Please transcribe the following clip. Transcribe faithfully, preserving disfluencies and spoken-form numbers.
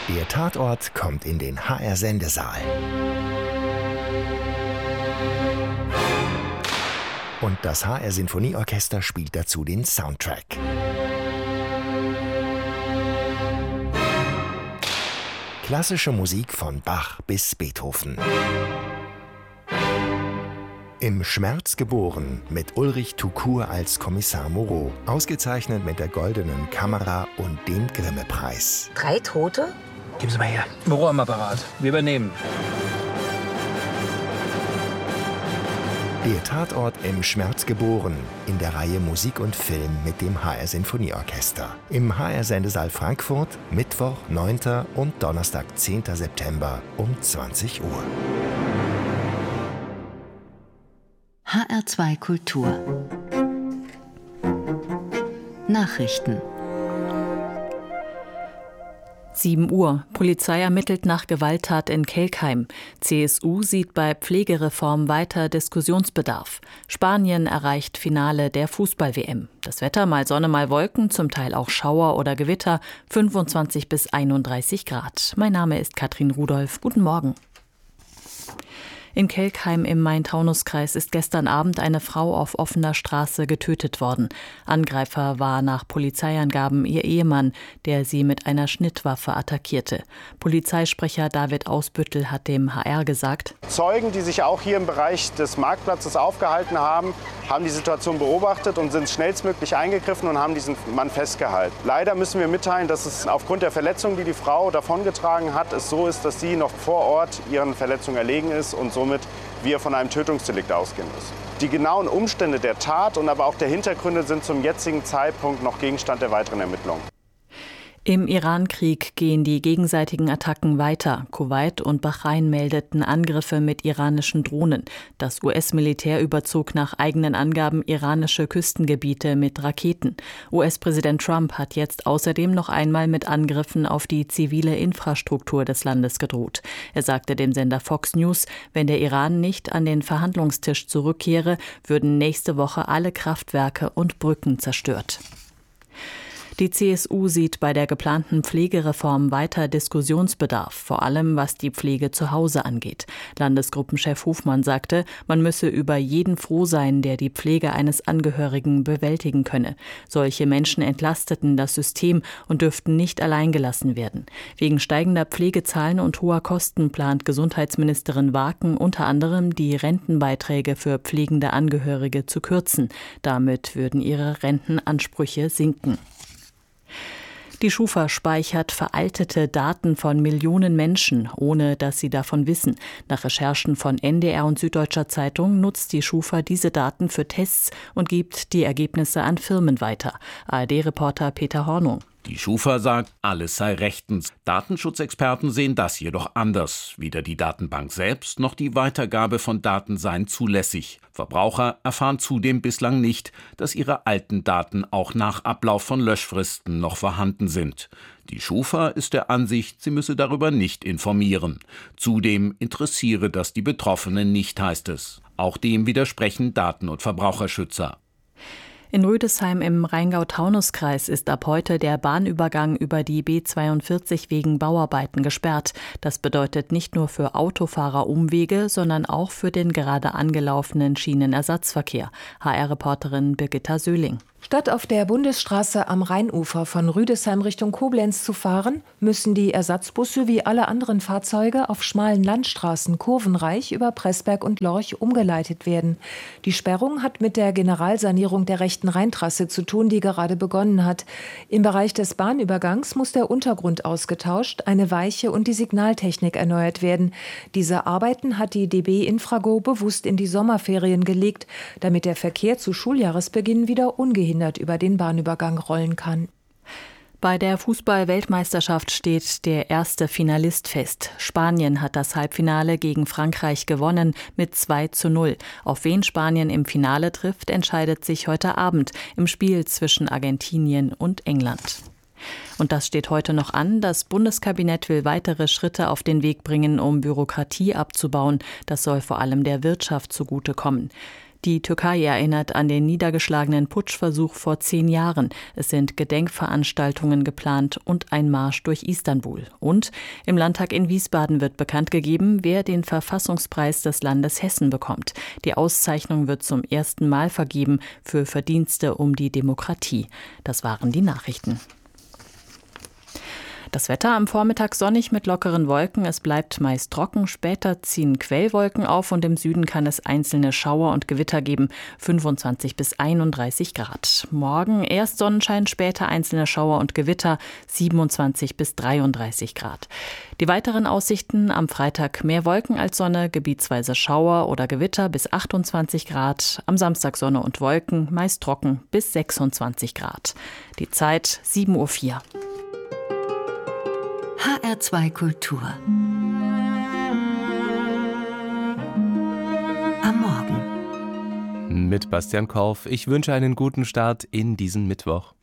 Der Tatort kommt in den H R-Sendesaal. Und das H R-Sinfonieorchester spielt dazu den Soundtrack. Klassische Musik von Bach bis Beethoven. Im Schmerz geboren mit Ulrich Tukur als Kommissar Moreau. Ausgezeichnet mit der Goldenen Kamera und dem Grimme-Preis. Drei Tote? Geben Sie mal her. Moreau am Apparat. Wir übernehmen. Der Tatort im Schmerz geboren in der Reihe Musik und Film mit dem H R-Sinfonieorchester. Im H R-Sendesaal Frankfurt, Mittwoch, neunten und Donnerstag, zehnten September um zwanzig Uhr. H R zwei Kultur Nachrichten. sieben Uhr. Polizei ermittelt nach Gewalttat in Kelkheim. C S U sieht bei Pflegereform weiter Diskussionsbedarf. Spanien erreicht Finale der Fußball-W M. Das Wetter mal Sonne, mal Wolken, zum Teil auch Schauer oder Gewitter, fünfundzwanzig bis einunddreißig Grad. Mein Name ist Katrin Rudolph. Guten Morgen. In Kelkheim im Main-Taunus-Kreis ist gestern Abend eine Frau auf offener Straße getötet worden. Angreifer war nach Polizeiangaben ihr Ehemann, der sie mit einer Schnittwaffe attackierte. Polizeisprecher David Ausbüttel hat dem H R gesagt: Zeugen, die sich auch hier im Bereich des Marktplatzes aufgehalten haben, haben die Situation beobachtet und sind schnellstmöglich eingegriffen und haben diesen Mann festgehalten. Leider müssen wir mitteilen, dass es aufgrund der Verletzungen, die die Frau davongetragen hat, es so ist, dass sie noch vor Ort ihren Verletzungen erlegen ist und somit wir von einem Tötungsdelikt ausgehen müssen. Die genauen Umstände der Tat und aber auch der Hintergründe sind zum jetzigen Zeitpunkt noch Gegenstand der weiteren Ermittlungen. Im Iran-Krieg gehen die gegenseitigen Attacken weiter. Kuwait und Bahrain meldeten Angriffe mit iranischen Drohnen. Das U S-Militär überzog nach eigenen Angaben iranische Küstengebiete mit Raketen. U S-Präsident Trump hat jetzt außerdem noch einmal mit Angriffen auf die zivile Infrastruktur des Landes gedroht. Er sagte dem Sender Fox News, wenn der Iran nicht an den Verhandlungstisch zurückkehre, würden nächste Woche alle Kraftwerke und Brücken zerstört. Die C S U sieht bei der geplanten Pflegereform weiter Diskussionsbedarf, vor allem was die Pflege zu Hause angeht. Landesgruppenchef Hofmann sagte, man müsse über jeden froh sein, der die Pflege eines Angehörigen bewältigen könne. Solche Menschen entlasteten das System und dürften nicht alleingelassen werden. Wegen steigender Pflegezahlen und hoher Kosten plant Gesundheitsministerin Waaken unter anderem, die Rentenbeiträge für pflegende Angehörige zu kürzen. Damit würden ihre Rentenansprüche sinken. Die Schufa speichert veraltete Daten von Millionen Menschen, ohne dass sie davon wissen. Nach Recherchen von N D R und Süddeutscher Zeitung nutzt die Schufa diese Daten für Tests und gibt die Ergebnisse an Firmen weiter. A R D-Reporter Peter Hornung. Die Schufa sagt, alles sei rechtens. Datenschutzexperten sehen das jedoch anders. Weder die Datenbank selbst noch die Weitergabe von Daten seien zulässig. Verbraucher erfahren zudem bislang nicht, dass ihre alten Daten auch nach Ablauf von Löschfristen noch vorhanden sind. Die Schufa ist der Ansicht, sie müsse darüber nicht informieren. Zudem interessiere das die Betroffenen nicht, heißt es. Auch dem widersprechen Daten- und Verbraucherschützer. In Rüdesheim im Rheingau-Taunus-Kreis ist ab heute der Bahnübergang über die B zweiundvierzig wegen Bauarbeiten gesperrt. Das bedeutet nicht nur für Autofahrer Umwege, sondern auch für den gerade angelaufenen Schienenersatzverkehr. H R-Reporterin Birgitta Söhling. Statt auf der Bundesstraße am Rheinufer von Rüdesheim Richtung Koblenz zu fahren, müssen die Ersatzbusse wie alle anderen Fahrzeuge auf schmalen Landstraßen kurvenreich über Pressberg und Lorch umgeleitet werden. Die Sperrung hat mit der Generalsanierung der rechten Rheintrasse zu tun, die gerade begonnen hat. Im Bereich des Bahnübergangs muss der Untergrund ausgetauscht, eine Weiche und die Signaltechnik erneuert werden. Diese Arbeiten hat die D B Infrago bewusst in die Sommerferien gelegt, damit der Verkehr zu Schuljahresbeginn wieder ungehindert über den Bahnübergang rollen kann. Bei der Fußball-Weltmeisterschaft steht der erste Finalist fest. Spanien hat das Halbfinale gegen Frankreich gewonnen mit zwei zu null. Auf wen Spanien im Finale trifft, entscheidet sich heute Abend im Spiel zwischen Argentinien und England. Und das steht heute noch an. Das Bundeskabinett will weitere Schritte auf den Weg bringen, um Bürokratie abzubauen. Das soll vor allem der Wirtschaft zugutekommen. Die Türkei erinnert an den niedergeschlagenen Putschversuch vor zehn Jahren. Es sind Gedenkveranstaltungen geplant und ein Marsch durch Istanbul. Und im Landtag in Wiesbaden wird bekannt gegeben, wer den Verfassungspreis des Landes Hessen bekommt. Die Auszeichnung wird zum ersten Mal vergeben für Verdienste um die Demokratie. Das waren die Nachrichten. Das Wetter am Vormittag sonnig mit lockeren Wolken. Es bleibt meist trocken. Später ziehen Quellwolken auf und im Süden kann es einzelne Schauer und Gewitter geben. fünfundzwanzig bis einunddreißig Grad. Morgen erst Sonnenschein, später einzelne Schauer und Gewitter. siebenundzwanzig bis dreiunddreißig Grad. Die weiteren Aussichten: am Freitag mehr Wolken als Sonne, gebietsweise Schauer oder Gewitter bis achtundzwanzig Grad. Am Samstag Sonne und Wolken, meist trocken bis sechsundzwanzig Grad. Die Zeit sieben Uhr vier. H R zwei Kultur. Am Morgen. Mit Bastian Korf. Ich wünsche einen guten Start in diesen Mittwoch.